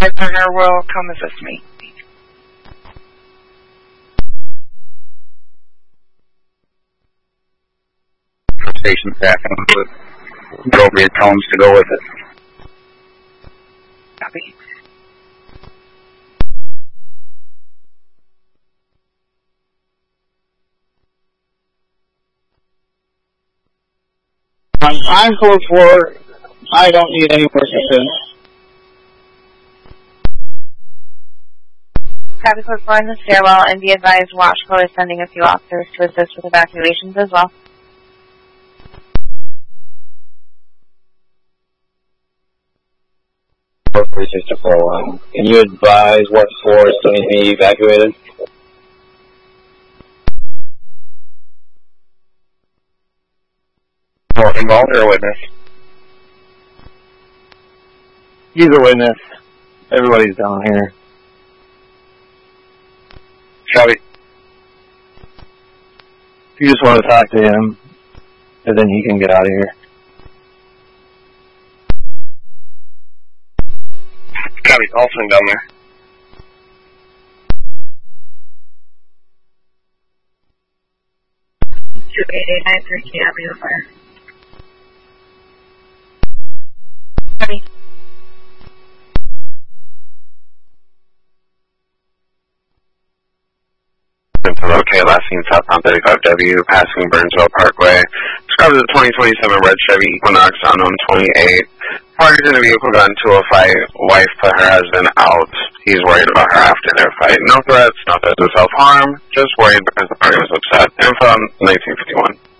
My partner will come assist me. Station staff with appropriate tones to go with it. Copy. I'm code 4. I don't need any more assistance. Copy code 4 in the stairwell, and be advised Watchco is sending a few officers to assist with evacuations as well. Can you advise what floor still needs to be evacuated? Involved or a witness? He's a witness. Everybody's down here. Copy. If you just want to talk to him, and then he can get out of here. Copy. I'll swing down there. Two 889 copy the fire. Copy. Okay, last seen southbound 35W, passing Burnsville Parkway. Described as a 2027 red Chevy Equinox, unknown 28. Party in the vehicle got into a fight. Wife put her husband out. He's worried about her after their fight. No threats, no threats of self-harm. Just worried because the party was upset. Info 1951.